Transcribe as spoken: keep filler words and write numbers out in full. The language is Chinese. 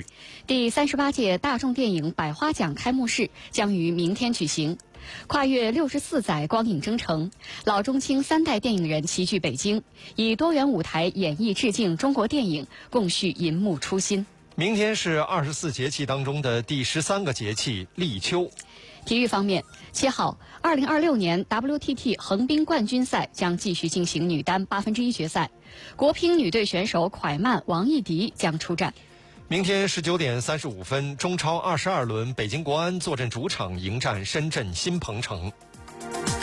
日。 第三十八届大众电影百花奖开幕式将于明天举行。跨越六十四载光影征程，老中青三代电影人齐聚北京，以多元舞台演绎致敬中国电影，共续银幕初心。 明天是二十四节气当中的第十三个节气立秋。 体育方面，七号，二零二六年 W T T 横滨冠军赛将继续进行女单八分之一决赛，国乒女队选手蒯曼、王艺迪将出战。 明天十九点三十五分，中超二十二轮，北京国安坐镇主场迎战深圳新鹏城。